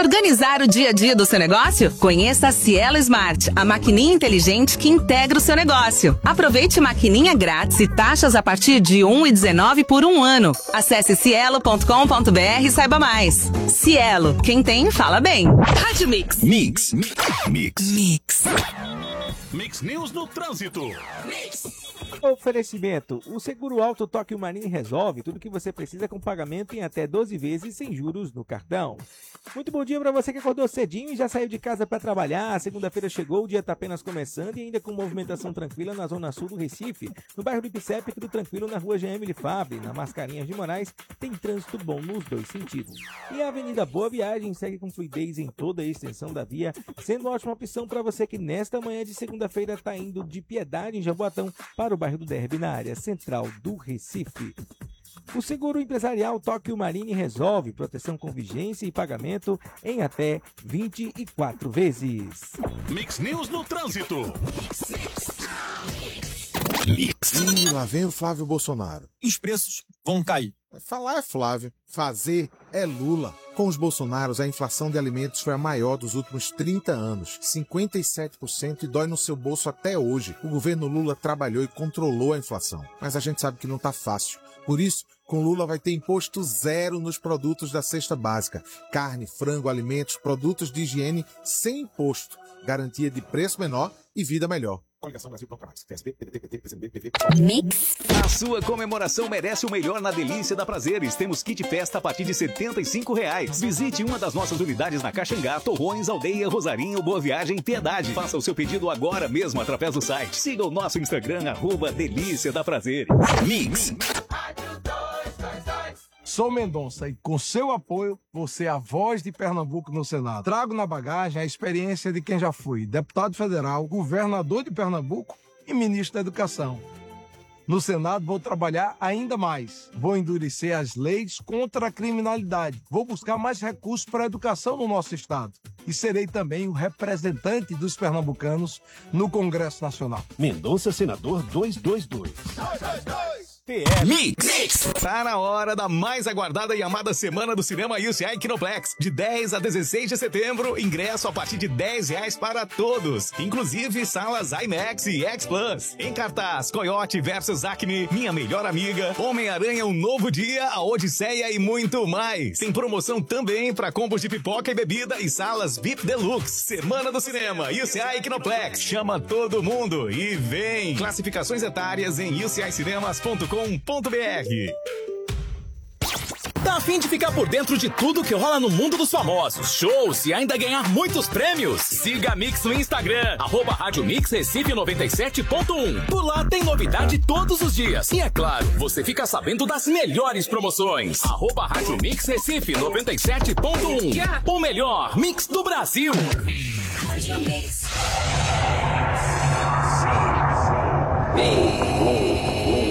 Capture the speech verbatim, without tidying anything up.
organizar o dia a dia do seu negócio? Conheça a Cielo Smart, a maquininha inteligente que integra o seu negócio. Aproveite maquininha grátis e taxas a partir de um real e dezenove centavos por um ano. Acesse cielo ponto com ponto br e saiba mais. Cielo, quem tem, fala bem. Rádio Mix. Mix. Mix. Mix. Mix News no trânsito. Mix. Oferecimento. O Seguro Auto Tóquio Marine resolve tudo o que você precisa com pagamento em até doze vezes sem juros no cartão. Muito bom dia para você que acordou cedinho e já saiu de casa para trabalhar. A segunda-feira chegou, o dia está apenas começando e ainda com movimentação tranquila na zona sul do Recife, no bairro do Ipicep, tudo tranquilo na rua Jean Emily Fabre. Na Mascarenhas de Moraes tem trânsito bom nos dois sentidos. E a Avenida Boa Viagem segue com fluidez em toda a extensão da via, sendo uma ótima opção para você que nesta manhã de segunda-feira está indo de Piedade em Jaboatão para o bairro do Derby, na área central do Recife. O seguro empresarial Tóquio Marine resolve proteção com vigência e pagamento em até vinte e quatro vezes. Mix News no trânsito. Mix. E lá vem o Flávio Bolsonaro. Os preços vão cair. Falar é Flávio, fazer é Lula. Com os Bolsonaros, a inflação de alimentos foi a maior dos últimos trinta anos, cinquenta e sete por cento, e dói no seu bolso até hoje. O governo Lula trabalhou e controlou a inflação, mas a gente sabe que não tá fácil. Por isso, com Lula vai ter imposto zero nos produtos da cesta básica. Carne, frango, alimentos, produtos de higiene sem imposto. Garantia de preço menor e vida melhor. Mix. A sua comemoração merece o melhor na Delícia da Prazeres. Temos kit festa a partir de setenta e cinco reais. Visite uma das nossas unidades na Caxangá, Torrões, Aldeia, Rosarinho, Boa Viagem, Piedade. Faça o seu pedido agora mesmo através do site. Siga o nosso Instagram, arroba Delícia da Prazeres. Mix. Sou Mendonça e com seu apoio, você é a voz de Pernambuco no Senado. Trago na bagagem a experiência de quem já foi deputado federal, governador de Pernambuco e ministro da Educação. No Senado vou trabalhar ainda mais. Vou endurecer as leis contra a criminalidade. Vou buscar mais recursos para a educação no nosso estado. E serei também o representante dos pernambucanos no Congresso Nacional. Mendonça, senador duzentos e vinte e dois. duzentos e vinte e dois. P F. Mix. Tá na hora da mais aguardada e amada Semana do Cinema U C I Kinoplex. De dez a dezesseis de setembro, ingresso a partir de dez reais para todos. Inclusive salas IMAX e X Plus. Em cartaz, Coyote versus Acme, Minha Melhor Amiga, Homem-Aranha Um Novo Dia, A Odisseia e muito mais. Tem promoção também para combos de pipoca e bebida e salas V I P Deluxe. Semana do Cinema U C I Kinoplex. Chama todo mundo e vem. Classificações etárias em u c i cinemas ponto com ponto b r. Tá a fim de ficar por dentro de tudo que rola no mundo dos famosos, shows e ainda ganhar muitos prêmios? Siga a Mix no Instagram, arroba Rádio Mix Recife noventa e sete ponto um. Por lá tem novidade todos os dias. E é claro, você fica sabendo das melhores promoções. Arroba Rádio Mix Recife noventa e sete ponto um. O melhor mix do Brasil. Rádio Mix. Mix.